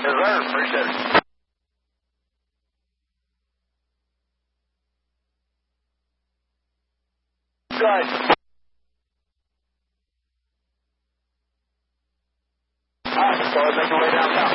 Yes, sir. Appreciate it. Guys. All right, so I'll make your way downtown.